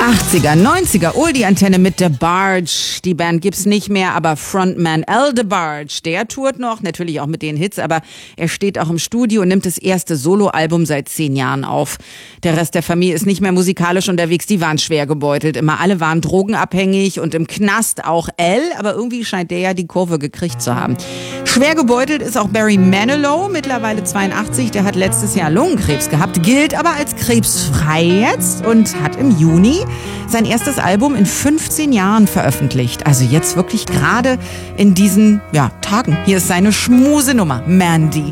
80er, 90er, Oldie-Antenne mit The Barge. Die Band gibt's nicht mehr, aber Frontman Al DeBarge, der tourt noch, natürlich auch mit den Hits, aber er steht auch im Studio und nimmt das erste Soloalbum seit 10 Jahren auf. Der Rest der Familie ist nicht mehr musikalisch unterwegs, die waren schwer gebeutelt. Immer alle waren drogenabhängig und im Knast auch Al, aber irgendwie scheint der ja die Kurve gekriegt zu haben. Schwer gebeutelt ist auch Barry Manilow, mittlerweile 82, der hat letztes Jahr Lungenkrebs gehabt, gilt aber als krebsfrei jetzt und hat im Juni sein erstes Album in 15 Jahren veröffentlicht. Also jetzt wirklich gerade in diesen Tagen. Hier ist seine Schmusenummer, Mandy.